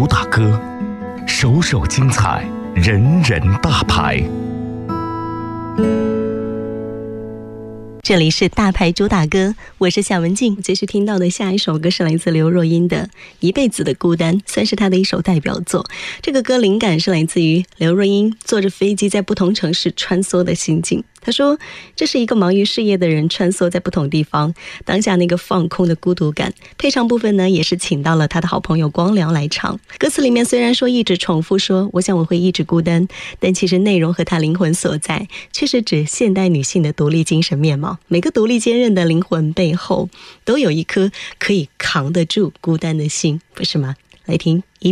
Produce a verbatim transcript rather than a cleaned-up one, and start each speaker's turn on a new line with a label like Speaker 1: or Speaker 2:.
Speaker 1: 主打歌，首首精彩，人人大牌。
Speaker 2: 这里是大牌主打歌，我是夏文静。继续听到的下一首歌是来自刘若英的《一辈子的孤单》，算是她的一首代表作。这个歌灵感是来自于刘若英坐着飞机在不同城市穿梭的心境。她说这是一个忙于事业的人穿梭在不同地方，当下那个放空的孤独感。配唱部分呢也是请到了她的好朋友光良来唱。歌词里面虽然说一直重复说我想我会一直孤单，但其实内容和她灵魂所在却是指现代女性的独立精神面貌。每个独立坚韧的灵魂背后都有一颗可以扛得住孤单的心，不是吗？来听